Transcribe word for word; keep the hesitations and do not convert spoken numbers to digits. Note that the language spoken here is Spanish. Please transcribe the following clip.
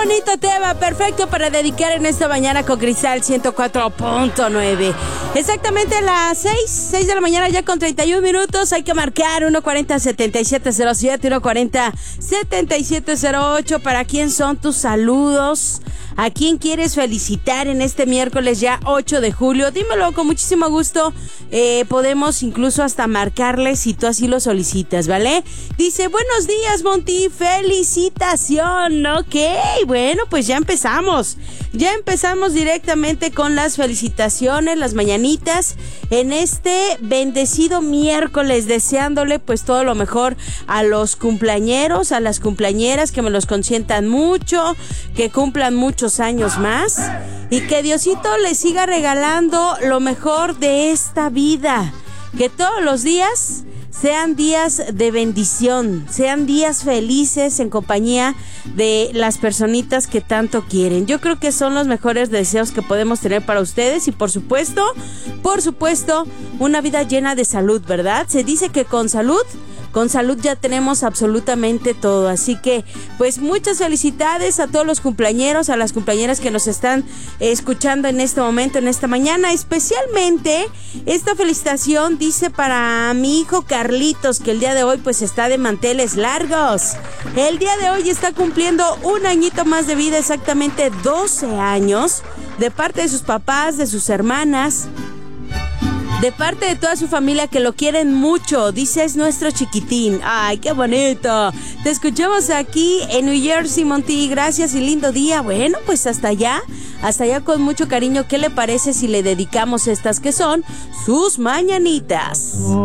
bonito tema, perfecto para dedicar en esta mañana con Cristal ciento cuatro punto nueve. Exactamente a las seis, seis de la mañana ya con treinta y un minutos. Hay que marcar uno cuarenta, setenta y siete cero siete, uno cuarenta, setenta y siete cero ocho. ¿Para quién son tus saludos? ¿A quién quieres felicitar en este miércoles ya ocho de julio? Dímelo con muchísimo gusto. Eh, podemos incluso hasta marcarle si tú así lo solicitas, ¿vale? Dice, buenos días, Monty, felicitación. Ok, bueno, pues ya empezamos. Ya empezamos directamente con las felicitaciones, las mañanitas, en este bendecido miércoles, deseándole pues todo lo mejor a los cumpleañeros, a las cumpleañeras, que me los consientan mucho, que cumplan muchos años más y que Diosito les siga regalando lo mejor de esta vida, que todos los días sean días de bendición, sean días felices en compañía de las personitas que tanto quieren. Yo creo que son los mejores deseos que podemos tener para ustedes y por supuesto, por supuesto, una vida llena de salud, ¿verdad? Se dice que con salud Con salud ya tenemos absolutamente todo, así que pues muchas felicidades a todos los cumpleañeros, a las cumpleañeras que nos están escuchando en este momento, en esta mañana. Especialmente esta felicitación dice para mi hijo Carlitos, que el día de hoy pues está de manteles largos. El día de hoy está cumpliendo un añito más de vida, exactamente doce años, de parte de sus papás, de sus hermanas, de parte de toda su familia que lo quieren mucho. Dice, es nuestro chiquitín. Ay, qué bonito. Te escuchamos aquí en New Jersey, Monty. Gracias y lindo día. Bueno, pues hasta allá, hasta allá con mucho cariño. ¿Qué le parece si le dedicamos estas que son sus mañanitas?